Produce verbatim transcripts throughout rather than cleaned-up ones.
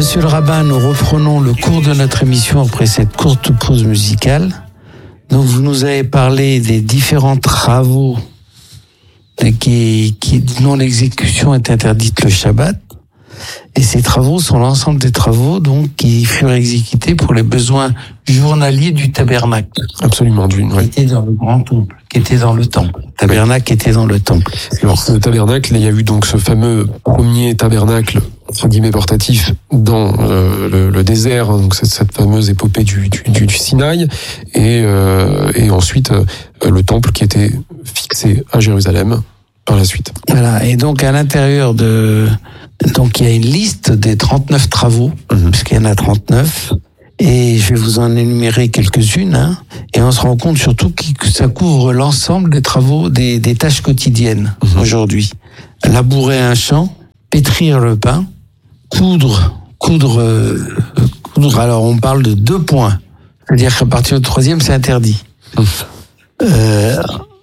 Monsieur le rabbin, nous reprenons le cours de notre émission après cette courte pause musicale. Donc, vous nous avez parlé des différents travaux qui, qui, dont l'exécution est interdite le Shabbat. Et ces travaux sont l'ensemble des travaux donc qui furent exécutés pour les besoins journaliers du tabernacle. Absolument, du, ouais. Qui était dans le grand temple, qui était dans le temple. Le tabernacle qui était dans le temple. Alors, le tabernacle, il y a eu donc ce fameux premier tabernacle, entre guillemets, portatif, dans euh, le, le désert, donc cette, cette fameuse épopée du, du, du, du Sinaï, et, euh, et ensuite euh, le temple qui était fixé à Jérusalem par la suite. Voilà, et donc à l'intérieur de... Donc il y a une liste des trente-neuf travaux, mmh. puisqu'il y en a trente-neuf, et je vais vous en énumérer quelques-unes, hein, et on se rend compte surtout que ça couvre l'ensemble des travaux, des, des tâches quotidiennes mmh. aujourd'hui. Labourer un champ, pétrir le pain, coudre, coudre, euh, coudre, alors on parle de deux points, c'est-à-dire qu'à partir du troisième c'est interdit. Mmh. Euh,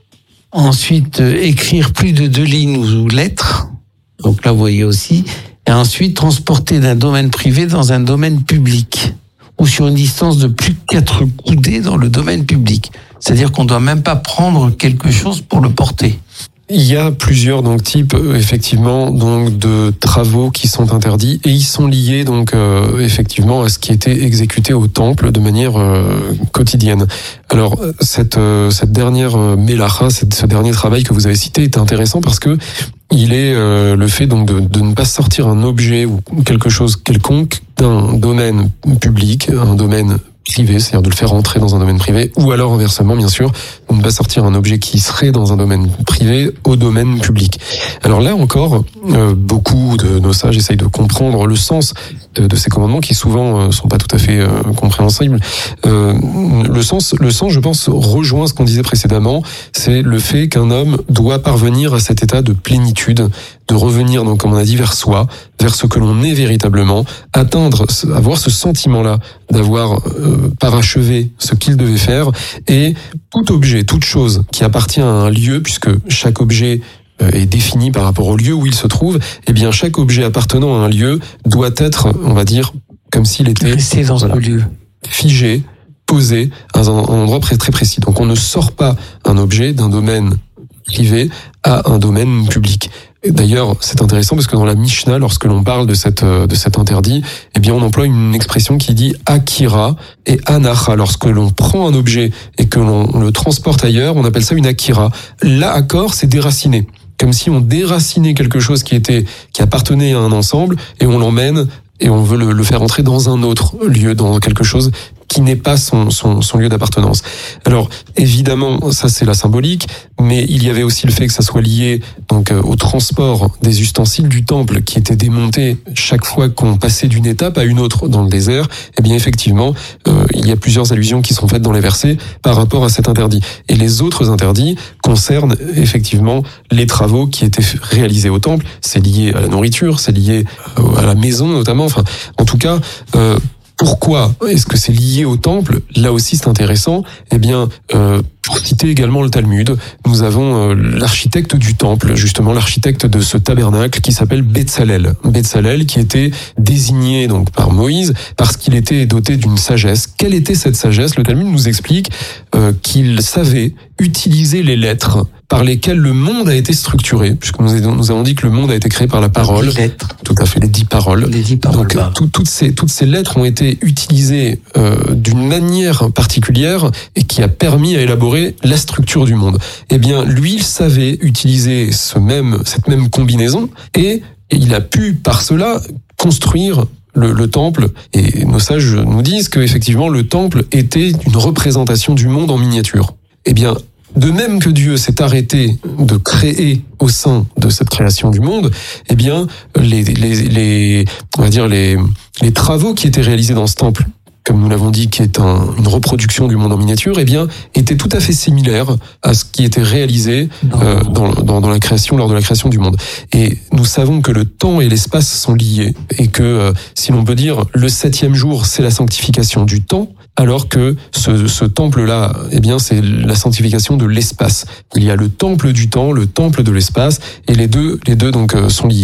ensuite, euh, écrire plus de deux lignes ou lettres. Donc là, vous voyez aussi. Et ensuite, transporter d'un domaine privé dans un domaine public ou sur une distance de plus de quatre coudées dans le domaine public. C'est-à-dire qu'on ne doit même pas prendre quelque chose pour le porter. Il y a plusieurs donc types effectivement donc de travaux qui sont interdits et ils sont liés donc euh, effectivement à ce qui était exécuté au temple de manière euh, quotidienne. Alors cette euh, cette dernière euh, mélacha, cette, ce dernier travail que vous avez cité est intéressant parce que il est euh, le fait donc de, de ne pas sortir un objet ou quelque chose quelconque d'un domaine public, un domaine privé, c'est-à-dire de le faire entrer dans un domaine privé, ou alors inversement, bien sûr, de ne pas sortir un objet qui serait dans un domaine privé au domaine public. Alors là encore, euh, beaucoup de nos sages essayent de comprendre le sens de, de ces commandements qui souvent euh, sont pas tout à fait euh, compréhensibles. Euh, le sens, le sens, je pense, rejoint ce qu'on disait précédemment, c'est le fait qu'un homme doit parvenir à cet état de plénitude, de revenir, donc, comme on a dit, vers soi, vers ce que l'on est véritablement, atteindre, avoir ce sentiment-là d'avoir euh, parachevé ce qu'il devait faire, et tout objet, toute chose qui appartient à un lieu, puisque chaque objet euh, est défini par rapport au lieu où il se trouve, eh bien chaque objet appartenant à un lieu doit être, on va dire, comme s'il était resté dans voilà, ce lieu, figé, posé à un, un endroit très, très précis. Donc on ne sort pas un objet d'un domaine privé à un domaine public. Et d'ailleurs, c'est intéressant parce que dans la Mishnah, lorsque l'on parle de cette de cet interdit, eh bien, on emploie une expression qui dit akira et anacha. Lorsque l'on prend un objet et que l'on le transporte ailleurs, on appelle ça une akira. Là, accord, c'est déraciner. Comme si on déracinait quelque chose qui était qui appartenait à un ensemble et on l'emmène et on veut le, le faire entrer dans un autre lieu, dans quelque chose qui n'est pas son, son, son lieu d'appartenance. Alors, évidemment, ça c'est la symbolique, mais il y avait aussi le fait que ça soit lié donc au transport des ustensiles du temple qui étaient démontés chaque fois qu'on passait d'une étape à une autre dans le désert. Eh bien, effectivement, euh, il y a plusieurs allusions qui sont faites dans les versets par rapport à cet interdit. Et les autres interdits concernent effectivement les travaux qui étaient réalisés au temple. C'est lié à la nourriture, c'est lié à la maison notamment. Enfin, en tout cas, euh, pourquoi est-ce que c'est lié au temple? Là aussi, c'est intéressant. Eh bien, euh, pour citer également le Talmud, nous avons euh, l'architecte du temple, justement l'architecte de ce tabernacle qui s'appelle Betsalel. Betsalel qui était désigné donc par Moïse parce qu'il était doté d'une sagesse. Quelle était cette sagesse? Le Talmud nous explique euh, qu'il savait utiliser les lettres par lesquelles le monde a été structuré, puisque nous, nous avons dit que le monde a été créé par la parole. Les lettres. Tout à fait, les dix paroles. Les dix paroles. Donc, tout, toutes ces, toutes ces lettres ont été utilisées euh, d'une manière particulière et qui a permis à élaborer la structure du monde. Eh bien, lui, il savait utiliser ce même, cette même combinaison et, et il a pu, par cela, construire Le, le temple, et nos sages nous disent que effectivement le temple était une représentation du monde en miniature. Eh bien, de même que Dieu s'est arrêté de créer au sein de cette création du monde, eh bien, les, les, les, on va dire les, les travaux qui étaient réalisés dans ce temple, comme nous l'avons dit, qui est un, une reproduction du monde en miniature, eh bien, était tout à fait similaire à ce qui était réalisé euh, dans, dans, dans la création, lors de la création du monde. Et nous savons que le temps et l'espace sont liés, et que, euh, si l'on peut dire, le septième jour, c'est la sanctification du temps, alors que ce, ce temple-là, eh bien, c'est la sanctification de l'espace. Il y a le temple du temps, le temple de l'espace, et les deux, les deux donc euh, sont liés.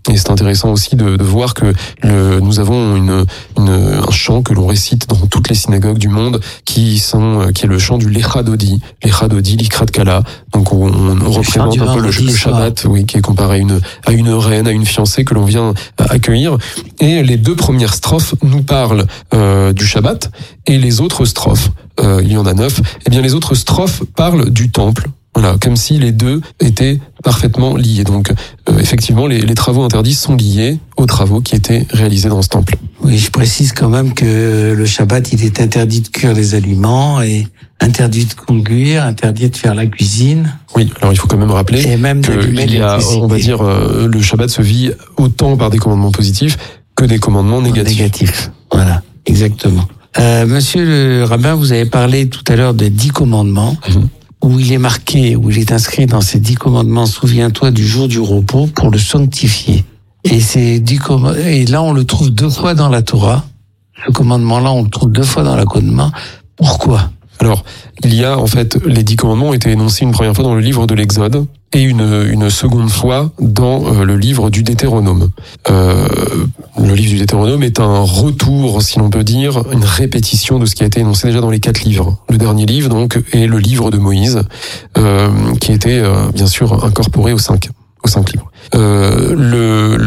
Et c'est intéressant aussi de, de voir que le, nous avons une, une, un chant que l'on récite dans toutes les synagogues du monde, qui sont, qui est le chant du Lecha Dodi, Lecha Dodi, Likrat Kala. Donc on, on représente un peu le, le Shabbat, oui, qui est comparé à une, à une reine, à une fiancée que l'on vient accueillir. Et les deux premières strophes nous parlent euh, du Shabbat, et les autres strophes, euh, il y en a neuf. Eh bien, les autres strophes parlent du temple. Voilà, comme si les deux étaient parfaitement liés. Donc, euh, effectivement, les, les travaux interdits sont liés aux travaux qui étaient réalisés dans ce temple. Oui, je précise quand même que le Shabbat, il est interdit de cuire les aliments et interdit de conduire, interdit de faire la cuisine. Oui, alors il faut quand même rappeler et même que il y a, on va dire, euh, le Shabbat se vit autant par des commandements positifs que des commandements négatifs. Négatifs, voilà, exactement. Euh, monsieur le rabbin, vous avez parlé tout à l'heure des dix commandements. Mmh. Où il est marqué, où il est inscrit dans ces dix commandements, souviens-toi du jour du repos pour le sanctifier. Et ces dix commandements, et là on le trouve deux fois dans la Torah. Ce commandement-là, on le trouve deux fois dans la commandement. Pourquoi? Alors, il y a en fait, les dix commandements ont été énoncés une première fois dans le livre de l'Exode et une, une seconde fois dans euh, le livre du Deutéronome. Euh, le livre du Deutéronome est un retour, si l'on peut dire, une répétition de ce qui a été énoncé déjà dans les quatre livres. Le dernier livre, donc, est le livre de Moïse, euh, qui était euh, bien sûr incorporé aux cinq, aux cinq livres. Euh, le,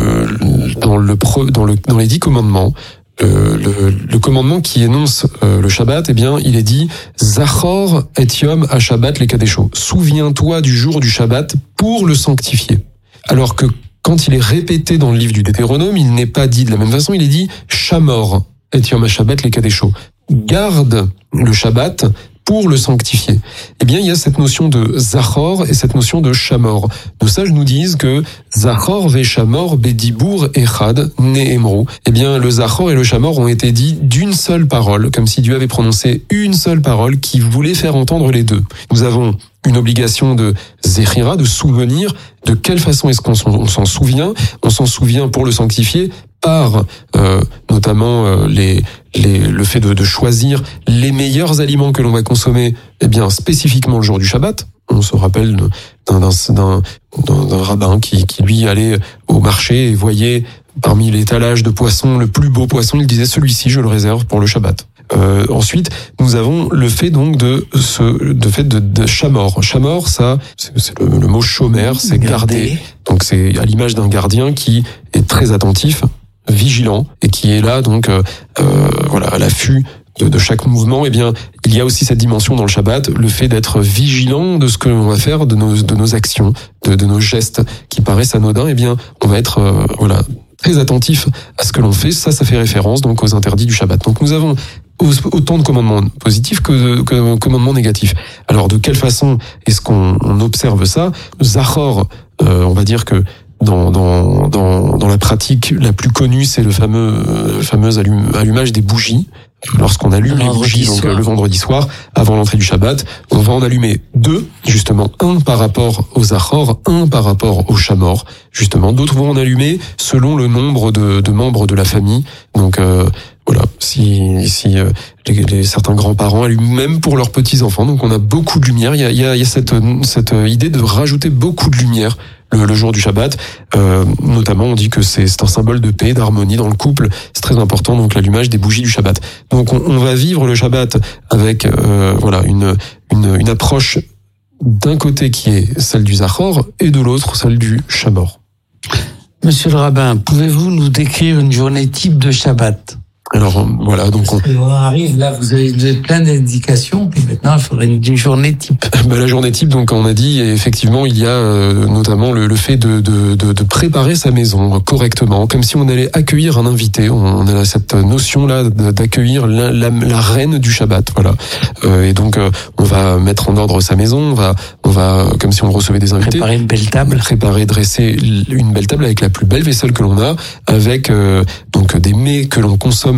le, dans, le, dans, le, dans les dix commandements, Le, le, le commandement qui énonce euh, le Shabbat, eh bien, il est dit Zachor et Yom ha Shabbat le Kadesho. Souviens-toi du jour du Shabbat pour le sanctifier. Alors que quand il est répété dans le livre du Deutéronome, il n'est pas dit de la même façon. Il est dit Shamor et Yom ha Shabbat le Kadesho. Garde le Shabbat pour le sanctifier. Eh bien, il y a cette notion de Zachor et cette notion de Shamor. Nos sages nous disent que Zachor ve Shamor bedibour echad neemru. Eh bien, le Zachor et le Shamor ont été dits d'une seule parole, comme si Dieu avait prononcé une seule parole qui voulait faire entendre les deux. Nous avons une obligation de zechira, de souvenir. De quelle façon est-ce qu'on s'en souvient? On s'en souvient pour le sanctifier par euh, notamment euh, les, les, le fait de, de choisir les meilleurs aliments que l'on va consommer, eh bien spécifiquement le jour du Shabbat. On se rappelle d'un, d'un, d'un, d'un rabbin qui, qui lui allait au marché et voyait parmi l'étalage de poissons le plus beau poisson, il disait celui-ci je le réserve pour le Shabbat. Euh, ensuite, nous avons le fait donc de ce, de fait de, de shamor. Shamor, ça, c'est, c'est le, le mot shomer, c'est garder. garder. Donc c'est à l'image d'un gardien qui est très attentif, vigilant et qui est là donc euh, euh, voilà à l'affût de, de chaque mouvement. Eh bien, il y a aussi cette dimension dans le Shabbat, le fait d'être vigilant de ce que l'on va faire, de nos de nos actions, de, de nos gestes qui paraissent anodins. Eh bien, on va être euh, voilà très attentif à ce que l'on fait. Ça, ça fait référence donc aux interdits du Shabbat. Donc nous avons autant de commandements positifs que de, que de commandements négatifs. Alors de quelle façon est-ce qu'on on observe ça? Zachor, euh, on va dire que dans, dans, dans, dans la pratique la plus connue, c'est le fameux, euh, fameux allum, allumage des bougies. Lorsqu'on allume les bougies donc, le vendredi soir, avant l'entrée du Shabbat, on va en allumer deux, justement, un par rapport au Zachor, un par rapport au Shamor, justement. D'autres vont en allumer selon le nombre de, de membres de la famille. Donc euh, voilà, si, si euh, les, les, certains grands-parents allument même pour leurs petits-enfants, donc on a beaucoup de lumière. Il y a, il y a, il y a cette, cette idée de rajouter beaucoup de lumière le, le jour du Shabbat. Euh, notamment, on dit que c'est, c'est un symbole de paix, d'harmonie dans le couple. C'est très important, donc l'allumage des bougies du Shabbat. Donc on, on va vivre le Shabbat avec euh, voilà une, une, une approche d'un côté qui est celle du Zachor et de l'autre celle du Shamor. Monsieur le rabbin, pouvez-vous nous décrire une journée type de Shabbat? Alors voilà, donc on... on arrive là, vous avez, vous avez plein d'indications, puis maintenant il faudrait une, une journée type. Ben, la journée type, donc on a dit, effectivement, il y a euh, notamment le, le fait de, de, de, de préparer sa maison correctement, comme si on allait accueillir un invité. On a cette notion là d'accueillir la, la, la reine du Shabbat, voilà. Euh, et donc euh, on va mettre en ordre sa maison, on va, on va comme si on recevait des invités. Préparer une belle table. Préparer, dresser une belle table avec la plus belle vaisselle que l'on a, avec euh, donc des mets que l'on consomme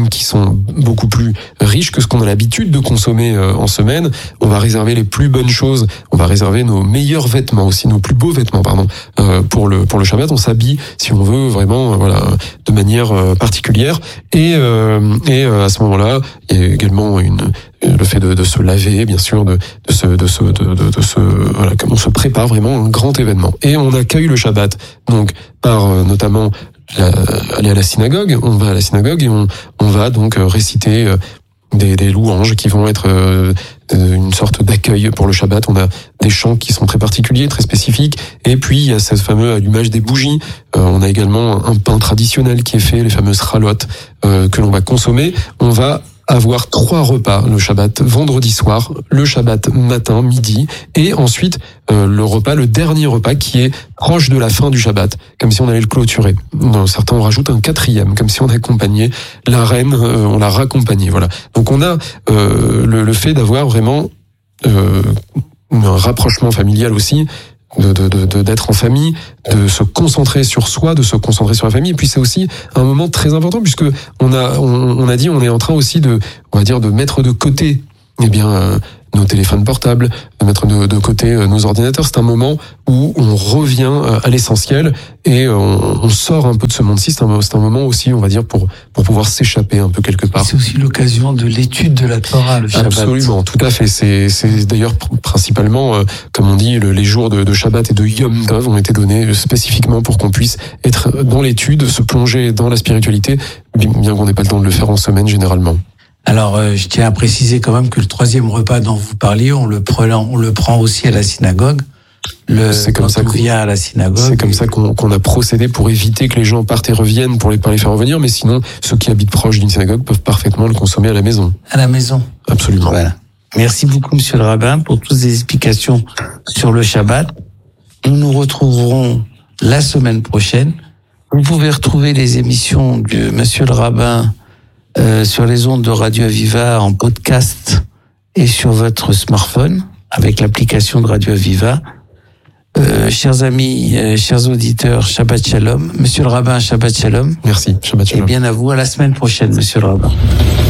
viandes qui sont beaucoup plus riches que ce qu'on a l'habitude de consommer euh, en semaine. On va réserver les plus bonnes choses. On va réserver nos meilleurs vêtements aussi, nos plus beaux vêtements, pardon, euh, pour le pour le Shabbat. On s'habille, si on veut, vraiment, euh, voilà, de manière euh, particulière. Et euh, et euh, à ce moment-là, il y a également une le fait de, de se laver, bien sûr, de, de se, de se, de, de, de se, voilà, comme on se prépare vraiment à un grand événement. Et on accueille le Shabbat, donc par euh, notamment la, aller à la synagogue. On va à la synagogue et on, on va donc réciter euh, des, des louanges qui vont être euh, une sorte d'accueil pour le Shabbat. On a des chants qui sont très particuliers, très spécifiques. Et puis, il y a ce fameux allumage des bougies. Euh, on a également un pain traditionnel qui est fait, les fameuses ralottes euh, que l'on va consommer. On va avoir trois repas le Shabbat, vendredi soir, le Shabbat matin, midi, et ensuite euh, le repas, le dernier repas qui est proche de la fin du Shabbat, comme si on allait le clôturer. Dans certains, on rajoute un quatrième, comme si on accompagnait la reine, euh, on la raccompagnait. Voilà. Donc on a euh, le, le fait d'avoir vraiment euh, un rapprochement familial aussi, de, de, de, d'être en famille, de se concentrer sur soi, de se concentrer sur la famille. Et puis c'est aussi un moment très important puisque on a, on, on a dit, on est en train aussi de, on va dire, de mettre de côté, eh bien, euh, nos téléphones portables, de mettre de, de côté euh, nos ordinateurs. C'est un moment où on revient euh, à l'essentiel et euh, on, on sort un peu de ce monde-ci. C'est un, c'est un moment aussi, on va dire, pour pour pouvoir s'échapper un peu quelque part. C'est aussi l'occasion de l'étude de la Torah, le Shabbat. Absolument, tout à fait. C'est c'est d'ailleurs pr- principalement, euh, comme on dit, le, les jours de, de Shabbat et de Yom Tov ont été donnés spécifiquement pour qu'on puisse être dans l'étude, se plonger dans la spiritualité, bien qu'on n'ait pas le temps de le faire en semaine généralement. Alors, euh, je tiens à préciser quand même que le troisième repas dont vous parliez, on le prend, on le prend aussi à la synagogue. Le, c'est comme quand ça on vient à la synagogue. C'est comme ça qu'on, qu'on a procédé pour éviter que les gens partent et reviennent pour les, pas les faire revenir. Mais sinon, ceux qui habitent proche d'une synagogue peuvent parfaitement le consommer à la maison. À la maison. Absolument. Voilà. Merci beaucoup, monsieur le rabbin, pour toutes ces explications sur le Shabbat. Nous nous retrouverons la semaine prochaine. Vous pouvez retrouver les émissions de monsieur le rabbin Euh, sur les ondes de Radio Aviva en podcast et sur votre smartphone avec l'application de Radio Aviva. Euh, chers amis, euh, chers auditeurs, Shabbat Shalom. Monsieur le rabbin, Shabbat Shalom. Merci, Shabbat Shalom. Et bien à vous, à la semaine prochaine, monsieur le rabbin.